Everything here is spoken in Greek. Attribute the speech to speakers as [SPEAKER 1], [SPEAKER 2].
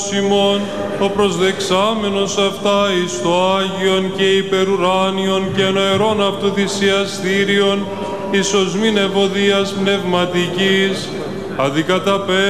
[SPEAKER 1] Σιμών, ο προσδεξάμενος αυτά εις το Άγιον και υπερουράνιον και νοερών αυτού θυσιαστήριον, εις οσμήν ευωδίας πνευματικής, αδικαταπέ